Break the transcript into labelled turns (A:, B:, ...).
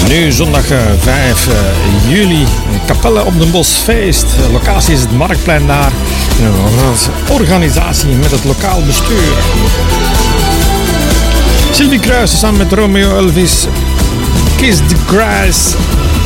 A: Nu zondag 5 juli, Capelle op den Bosfeest. Locatie is het Marktplein daar. Een organisatie met het lokaal bestuur. Sylvie Kruijsen samen met Romeo Elvis, Kiss the Grass.